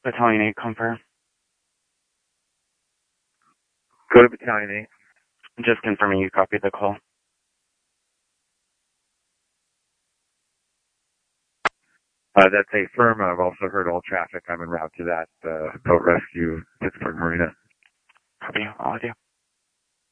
Battalion 8, confirm. Go to Battalion 8. Just confirming you copied the call. That's a firm. I've also heard all traffic. I'm en route to that boat rescue, Pittsburgh Marina. Copy. All audio.